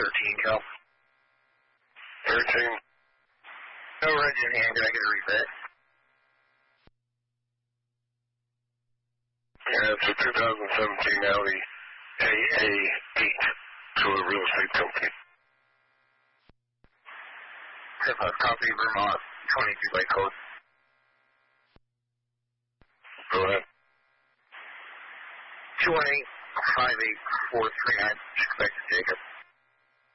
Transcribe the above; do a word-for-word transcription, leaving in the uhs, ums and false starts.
thirteen, Cal. thirteen. No red in hand. Can I get a reset? Yeah, it's a two thousand seventeen Audi A A eight to a real estate company. Have a copy of Vermont twenty-two by code. Go ahead. two one eight, five eight four three nine. Expected Jacob.